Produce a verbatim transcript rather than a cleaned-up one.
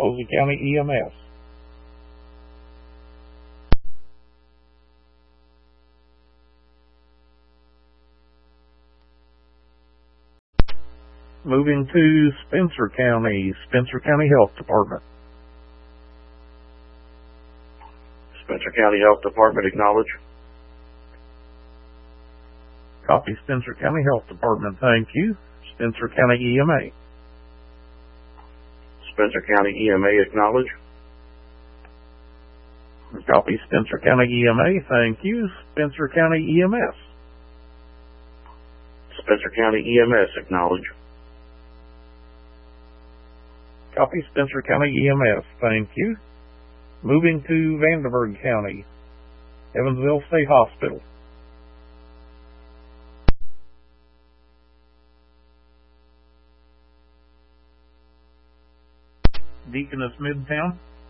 Posey County E M S. Moving to Spencer County, Spencer County Health Department. Spencer County Health Department, acknowledge. Copy, Spencer County Health Department, thank you. Spencer County E M A. Spencer County E M A, acknowledge. Copy, Spencer County E M A, thank you. Spencer County E M S. Spencer County E M S, acknowledge. Copy, Spencer County E M S, thank you. Moving to Vanderburgh County, Evansville State Hospital. Deaconess Midtown.